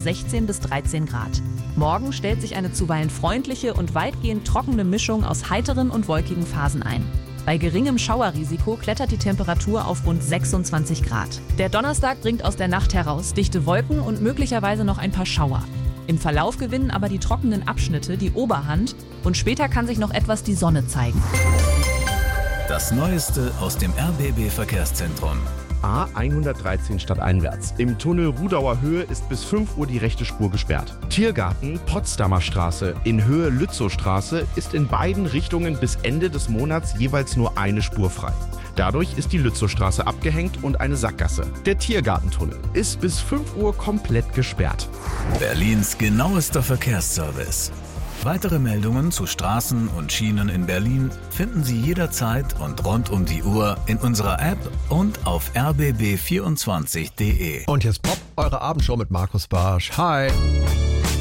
16 bis 13 Grad. Morgen stellt sich eine zuweilen freundliche und weitgehend trockene Mischung aus heiteren und wolkigen Phasen ein. Bei geringem Schauerrisiko klettert die Temperatur auf rund 26 Grad. Der Donnerstag bringt aus der Nacht heraus dichte Wolken und möglicherweise noch ein paar Schauer. Im Verlauf gewinnen aber die trockenen Abschnitte die Oberhand und später kann sich noch etwas die Sonne zeigen. Das Neueste aus dem RBB-Verkehrszentrum. A113 stadteinwärts. Im Tunnel Rudauer Höhe ist bis 5 Uhr die rechte Spur gesperrt. Tiergarten Potsdamer Straße in Höhe Lützowstraße ist in beiden Richtungen bis Ende des Monats jeweils nur eine Spur frei. Dadurch ist die Lützowstraße abgehängt und eine Sackgasse. Der Tiergartentunnel ist bis 5 Uhr komplett gesperrt. Berlins genauester Verkehrsservice. Weitere Meldungen zu Straßen und Schienen in Berlin finden Sie jederzeit und rund um die Uhr in unserer App und auf rbb24.de. Und jetzt Pop, eure Abendshow mit Markus Barsch. Hi!